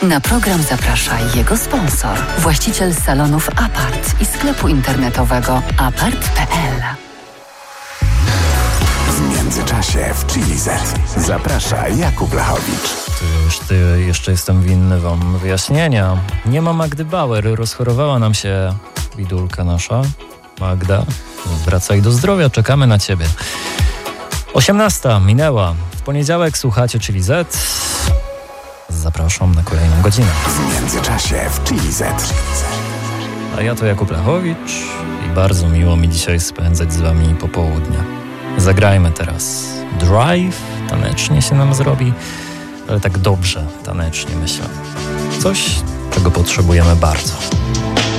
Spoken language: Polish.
Na program zaprasza jego sponsor, właściciel salonów Apart i sklepu internetowego apart.pl. W międzyczasie w Chili Z zaprasza Jakub Lechowicz. Jeszcze jestem winny wam wyjaśnienia. Nie ma Magdy Bauer, rozchorowała nam się bidulka nasza. Magda, wracaj do zdrowia, czekamy na ciebie. 18 minęła. W poniedziałek słuchacie Chili Z. Zapraszam na kolejną godzinę. W międzyczasie w Chili Z. A ja to Jakub Lechowicz i bardzo miło mi dzisiaj spędzać z wami popołudnie. Zagrajmy teraz Drive, tanecznie się nam zrobi, ale tak dobrze tanecznie myślę. Coś, czego potrzebujemy bardzo.